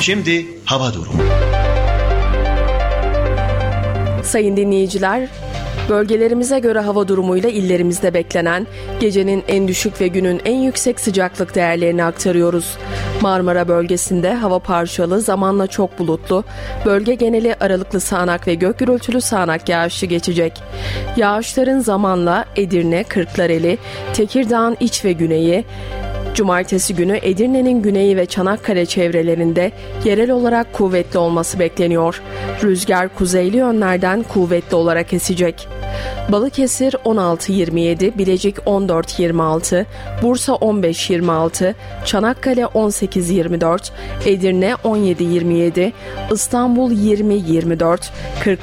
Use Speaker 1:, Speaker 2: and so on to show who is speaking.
Speaker 1: Şimdi hava durumu.
Speaker 2: Sayın dinleyiciler, bölgelerimize göre hava durumuyla illerimizde beklenen gecenin en düşük ve günün en yüksek sıcaklık değerlerini aktarıyoruz. Marmara bölgesinde hava parçalı, zamanla çok bulutlu, bölge geneli aralıklı sağanak ve gök gürültülü sağanak yağışlı geçecek. Yağışların zamanla Edirne, Kırklareli, Tekirdağ'ın iç ve güneyi, Cumartesi günü Edirne'nin güneyi ve Çanakkale çevrelerinde yerel olarak kuvvetli olması bekleniyor. Rüzgar kuzeyli yönlerden kuvvetli olarak esecek. Balıkesir 16-27, Bilecik 14-26, Bursa 15-26, Çanakkale 18-24, Edirne 17-27, İstanbul 20-24,